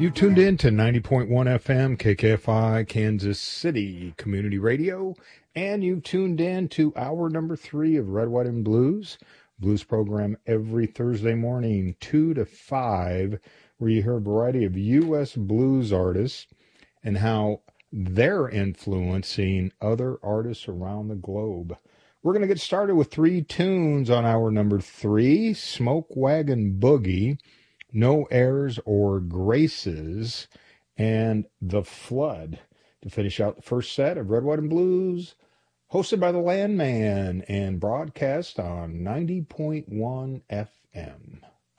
You tuned in to 90.1 FM KKFI Kansas City Community Radio, and you tuned in to hour number 3 of Red, White, and Blues program every Thursday morning, 2 to 5, where you hear a variety of U.S. blues artists and how they're influencing other artists around the globe. We're going to get started with 3 tunes on hour number 3, Smoke Wagon Boogie, No Airs or Graces, and The Flood to finish out the first set of Red, White, and Blues, hosted by the Landman and broadcast on 90.1 FM.